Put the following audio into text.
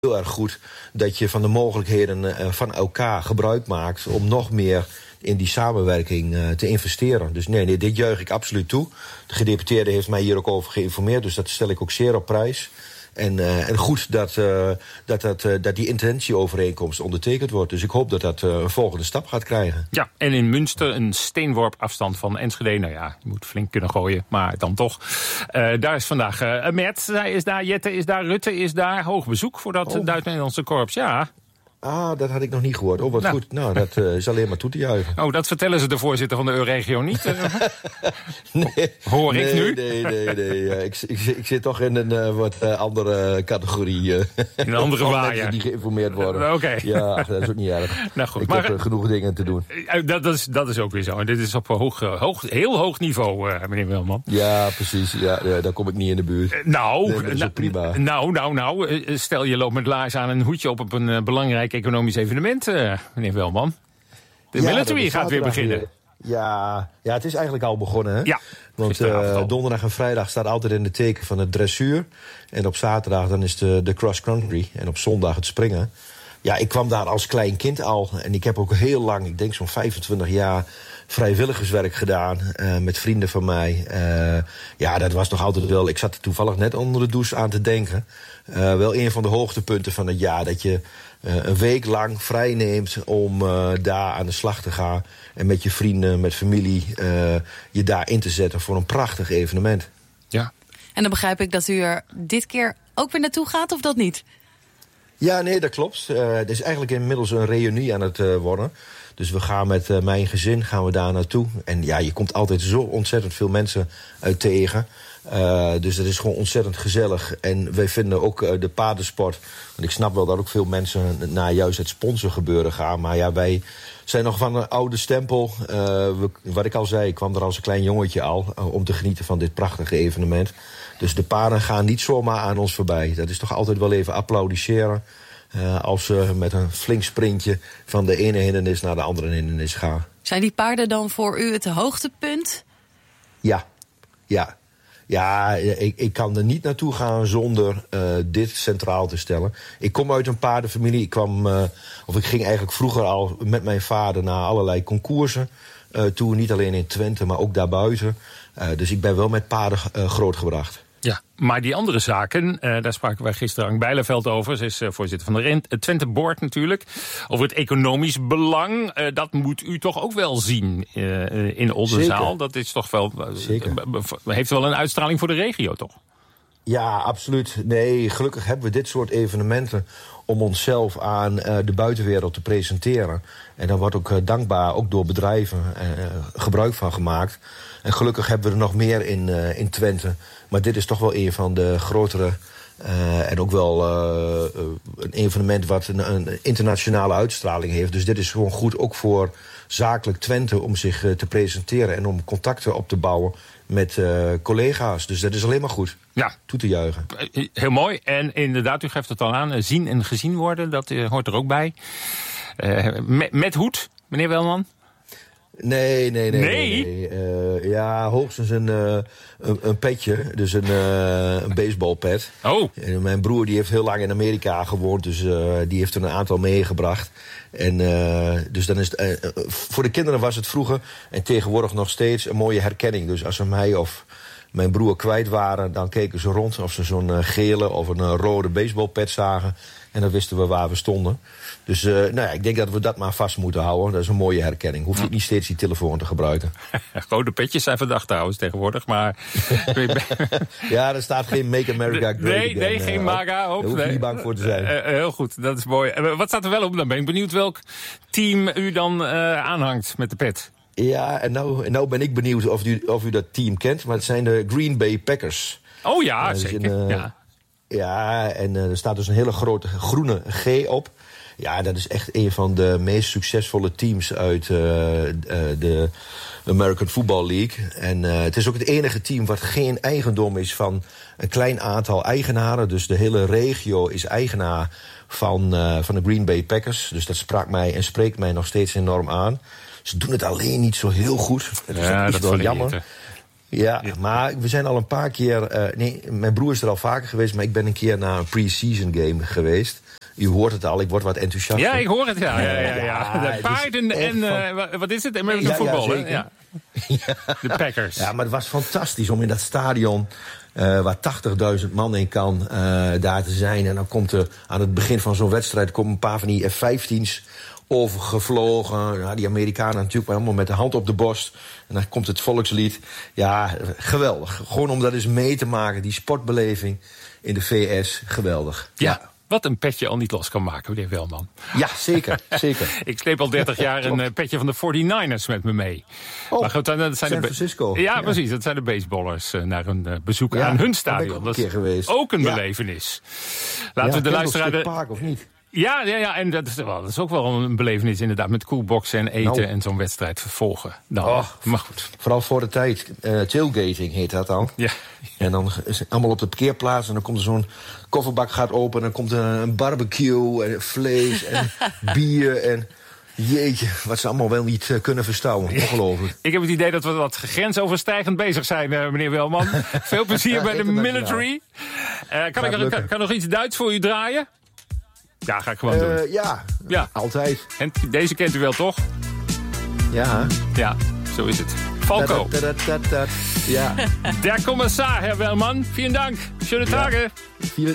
heel erg goed dat je van de mogelijkheden van elkaar gebruik maakt om nog meer in die samenwerking te investeren. Dus nee, dit juich ik absoluut toe. De gedeputeerde heeft mij hier ook over geïnformeerd, dus dat stel ik ook zeer op prijs. En goed dat die intentieovereenkomst ondertekend wordt. Dus ik hoop dat dat een volgende stap gaat krijgen. Ja, en in Münster een steenworp afstand van Enschede. Nou ja, je moet flink kunnen gooien, maar dan toch. Daar is vandaag Mert, hij is daar, Jette is daar, Rutte is daar. Hoog bezoek voor dat Duits-Nederlandse korps, ja. Ah, dat had ik nog niet gehoord. Oh, wat goed. Nou, dat is alleen maar toe te juichen. Oh, dat vertellen ze de voorzitter van de Euregio niet? Nee. Hoor ik nu? Nee. Ik zit toch in een wat andere categorie. In een andere waaier. Die geïnformeerd worden. Oké. Ja, dat is ook niet erg. Nou goed, ik heb genoeg dingen te doen. Dat is ook weer zo. En dit is op heel hoog niveau, meneer Welman. Ja, precies. Ja, daar kom ik niet in de buurt. Dat is ook prima. Nou. Stel je loopt met laars aan een hoedje op een belangrijk economisch evenement, meneer Welman. De military gaat weer beginnen. Ja, het is eigenlijk al begonnen. Hè? Ja. Want donderdag en vrijdag staat altijd in het teken van het dressuur. En op zaterdag dan is de cross country. En op zondag het springen. Ja, ik kwam daar als klein kind al. En ik heb ook heel lang, ik denk zo'n 25 jaar... vrijwilligerswerk gedaan met vrienden van mij. Dat was nog altijd wel... Ik zat er toevallig net onder de douche aan te denken. Wel een van de hoogtepunten van het jaar. Dat je een week lang vrij neemt om daar aan de slag te gaan. En met je vrienden, met familie... je daar in te zetten voor een prachtig evenement. Ja. En dan begrijp ik dat u er dit keer ook weer naartoe gaat, of dat niet? Ja, nee, dat klopt. Het is eigenlijk inmiddels een reunie aan het worden. Dus we gaan met mijn gezin daar naartoe. En ja, je komt altijd zo ontzettend veel mensen uit tegen. Dus dat is gewoon ontzettend gezellig. En wij vinden ook de paardensport... want ik snap wel dat ook veel mensen naar juist het sponsorgebeuren gaan. Maar ja, wij zijn nog van een oude stempel. Wat ik al zei, ik kwam er als een klein jongetje al... om te genieten van dit prachtige evenement. Dus de paarden gaan niet zomaar aan ons voorbij. Dat is toch altijd wel even applaudisseren... als ze met een flink sprintje van de ene hindernis naar de andere hindernis gaan. Zijn die paarden dan voor u het hoogtepunt? Ja, ik kan er niet naartoe gaan zonder dit centraal te stellen. Ik kom uit een paardenfamilie. Ik ging eigenlijk vroeger al met mijn vader naar allerlei concoursen toe. Niet alleen in Twente, maar ook daarbuiten. Dus ik ben wel met paarden grootgebracht. Ja, maar die andere zaken, daar spraken wij gisteren Ank Bijleveld over. Ze is voorzitter van de Twente Board natuurlijk. Over het economisch belang, dat moet u toch ook wel zien in Oldenzaal. Dat is toch wel, heeft wel een uitstraling voor de regio, toch? Ja, absoluut. Nee, gelukkig hebben we dit soort evenementen om onszelf aan de buitenwereld te presenteren. En daar wordt ook dankbaar, ook door bedrijven, gebruik van gemaakt. En gelukkig hebben we er nog meer in Twente. Maar dit is toch wel een van de grotere... en ook wel een evenement wat een internationale uitstraling heeft. Dus dit is gewoon goed ook voor zakelijk Twente om zich te presenteren... en om contacten op te bouwen met collega's. Dus dat is alleen maar goed. Ja. Toe te juichen. Heel mooi. En inderdaad, u geeft het al aan. Zien en gezien worden, dat hoort er ook bij. Met hoed, meneer Welman? Nee. Ja, hoogstens een petje. Dus een baseballpet. Oh. En mijn broer die heeft heel lang in Amerika gewoond. Dus die heeft er een aantal meegebracht. En dus dan is het, voor de kinderen was het vroeger... en tegenwoordig nog steeds een mooie herkenning. Dus als ze mij of mijn broer kwijt waren... dan keken ze rond of ze zo'n gele of een rode baseballpet zagen... En dan wisten we waar we stonden. Dus ik denk dat we dat maar vast moeten houden. Dat is een mooie herkenning. Hoef je niet steeds die telefoon te gebruiken. Rode petjes zijn verdacht trouwens tegenwoordig. Maar... ja, er staat geen Make America Great Again. Nee, geen MAGA op. Daar hoef je niet bang voor te zijn. Heel goed, dat is mooi. Wat staat er wel op? Dan ben ik benieuwd welk team u dan aanhangt met de pet. Ja, en nou ben ik benieuwd of u dat team kent. Maar het zijn de Green Bay Packers. Oh ja, zeker. Ja, en er staat dus een hele grote groene G op. Ja, dat is echt een van de meest succesvolle teams uit de American Football League. En het is ook het enige team wat geen eigendom is van een klein aantal eigenaren. Dus de hele regio is eigenaar van de Green Bay Packers. Dus dat spreekt mij nog steeds enorm aan. Ze doen het alleen niet zo heel goed. Dat is wel jammer. Ja, maar we zijn al een paar keer... mijn broer is er al vaker geweest... maar ik ben een keer naar een pre-season game geweest. U hoort het al, ik word wat enthousiast. Ja, ik hoor het, ja. De het paarden is en, wat is het? American football, hè? zeker. Ja. De Packers. Ja, maar het was fantastisch om in dat stadion, waar 80.000 man in kan, daar te zijn. En dan komt er aan het begin van zo'n wedstrijd komen een paar van die F-15's overgevlogen. Ja, die Amerikanen natuurlijk maar allemaal met de hand op de borst. En dan komt het volkslied. Ja, geweldig. Gewoon om dat eens mee te maken, die sportbeleving in de VS. Geweldig. Ja. Wat een petje al niet los kan maken, meneer Welman. Ja, zeker. Ik sleep al 30 jaar een petje van de 49ers met me mee. Oh, maar goed, dat zijn San Francisco. Ja, precies. Dat zijn de baseballers naar een bezoek Ja, aan hun daar ben ik stadion. ook Dat een is keer geweest. ook een Ja. belevenis. Laten we de luisteraar... Park, of niet? Ja, en dat is ook wel een belevenis inderdaad. Met koelboxen en eten Nou. en zo'n wedstrijd vervolgen. Nou, Oh. maar goed. Vooral voor de tijd. Tailgating heet dat dan. Ja. En dan is het allemaal op de parkeerplaats. En dan komt er zo'n kofferbak gaat open. En dan komt er een barbecue en vlees en bier. En jeetje, wat ze allemaal wel niet kunnen verstouwen. Ongelooflijk. Ik heb het idee dat we wat grensoverstijgend bezig zijn, meneer Welman. Veel plezier bij de military. Kan nog iets Duits voor u draaien? Ja, ga ik gewoon doen. Ja, altijd. En deze kent u wel, toch? Ja. Ja, zo is het. Falco. Ja. Der Kommissar, Herr Wellmann. Vielen Dank. Schöne Tage.